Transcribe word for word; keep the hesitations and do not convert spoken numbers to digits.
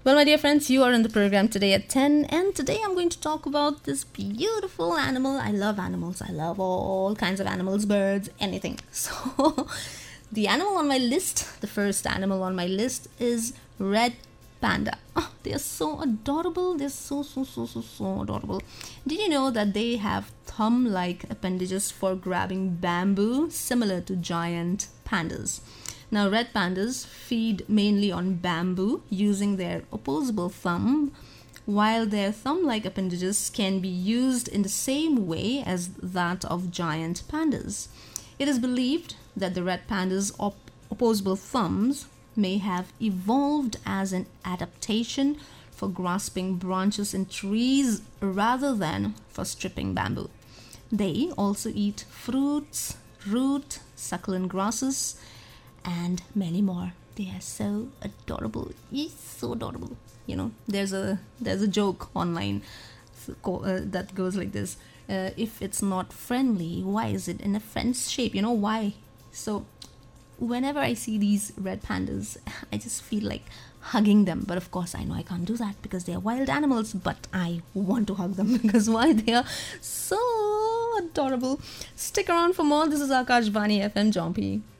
Well, my dear friends, you are in the program today at ten, and today I'm going to talk about this beautiful animal. I love animals. I love all kinds of animals, birds, anything. So, the animal on my list, the first animal on my list is red panda. Oh, they are so adorable. They're so, so, so, so, so adorable. Did you know that they have thumb-like appendages for grabbing bamboo, similar to giant pandas? Now, red pandas feed mainly on bamboo using their opposable thumb, while their thumb-like appendages can be used in the same way as that of giant pandas. It is believed that the red pandas' op- opposable thumbs may have evolved as an adaptation for grasping branches in trees rather than for stripping bamboo. They also eat fruits, root, succulent grasses, and many more. They are so adorable. It's so adorable. You know, there's a there's a joke online uh, that goes like this: uh, if it's not friendly, why is it in a friend's shape? You know why? So whenever I see these red pandas, I just feel like hugging them. But of course, I know I can't do that because they are wild animals. But I want to hug them because why? They are so adorable. Stick around for more. This is Akash Vani F M Jompi.